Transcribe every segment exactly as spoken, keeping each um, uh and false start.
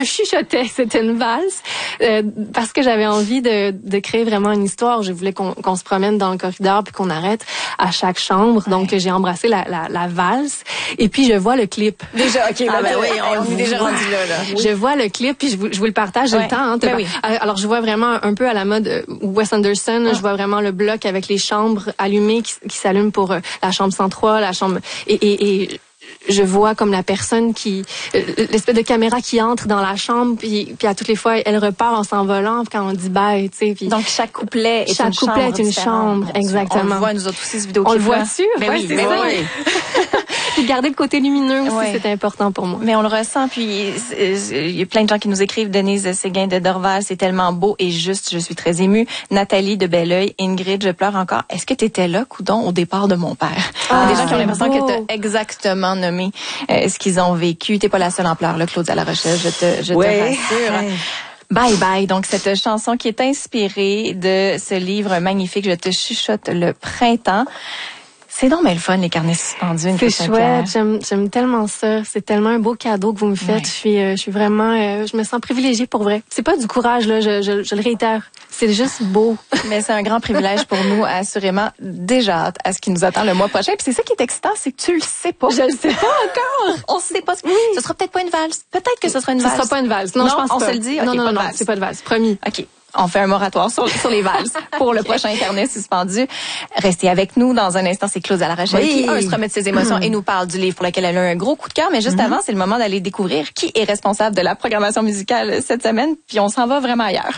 chuchotais, c'était une valse, euh, parce que j'avais envie de, de créer vraiment une histoire. Je voulais qu'on, qu'on se promène dans le corridor puis qu'on arrête à chaque chambre. Ouais. Donc, j'ai embrassé la, la, la valse. Et puis, je vois le clip. Déjà, OK. Ah, ben oui, on, on est déjà rendu là, là. Oui. Je vois le clip puis je vous, je vous le partage. J'ai ouais. le temps. Hein, ben oui. Alors, je vois vraiment un peu à la mode Wes Anderson. Ah. Je vois vraiment le bloc avec les chambres allumées qui, qui s'allument pour euh, la chambre cent trois, la chambre... Et, et, et je vois comme la personne qui, l'espèce de caméra qui entre dans la chambre, puis, puis à toutes les fois, elle repart en s'envolant quand on dit bye, tu sais. Puis donc chaque couplet est chaque une couplet chambre est une chambre, exactement. On le voit nous autres aussi ce vidéo. On le voit-tu? Ben oui, c'est ben ça. Oui. Puis garder le côté lumineux aussi, ouais. c'est important pour moi. Mais on le ressent, puis il y a plein de gens qui nous écrivent. Denise Séguin de Dorval, c'est tellement beau et juste, je suis très émue. Nathalie de Belleuil, Ingrid, je pleure encore. Est-ce que tu étais là, coudon, au départ de mon père? Ah, des gens qui ont l'impression beau. que tu as exactement nommé euh, ce qu'ils ont vécu. T'es pas la seule en pleurs, là, Claude à la Rochelle, je te, je ouais. te rassure. Ouais. Bye bye. Donc, cette chanson qui est inspirée de ce livre magnifique, Je te chuchote le printemps. C'est donc bien le fun, les carnets suspendus. C'est chouette, j'aime, j'aime tellement ça. C'est tellement un beau cadeau que vous me faites. Ouais. Je suis, euh, je suis vraiment, euh, je me sens privilégiée pour vrai. C'est pas du courage, là, je, je, je le réitère. C'est juste beau. Mais c'est un grand privilège pour nous, assurément. Déjà hâte à ce qui nous attend le mois prochain. Puis c'est ça qui est excitant, c'est que tu le sais pas. Je le sais pas encore. On sait pas. Oui. Ce sera peut-être pas une valse. Peut-être que ce sera une valse. Ce sera pas une valse. Non, non je pense on pas. se le dit. Non, okay, non, pas non, de non, c'est pas de valse. Promis. OK. On fait un moratoire sur, sur les valses pour le prochain carnet suspendu. Restez avec nous. Dans un instant, c'est Claude à la Rochelle oui. qui, un, se remet de ses émotions mmh. et nous parle du livre pour lequel elle a eu un gros coup de cœur. Mais juste mmh. avant, c'est le moment d'aller découvrir qui est responsable de la programmation musicale cette semaine. Puis on s'en va vraiment ailleurs.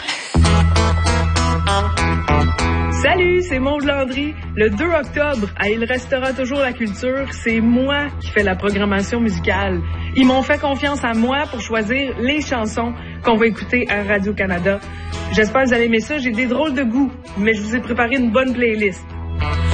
Salut, c'est Maude Landry. Le deux octobre, à Il restera toujours la culture, c'est moi qui fais la programmation musicale. Ils m'ont fait confiance à moi pour choisir les chansons qu'on va écouter à Radio-Canada. J'espère que vous allez aimer ça. J'ai des drôles de goût, mais je vous ai préparé une bonne playlist.